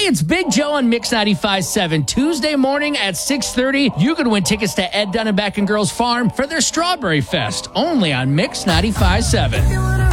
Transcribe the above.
it's Big Joe on Mix 95.7. Tuesday morning at 6:30, you can win tickets to Ed Dunneback and Girls Farm for their Strawberry Fest, only on Mix 95.7.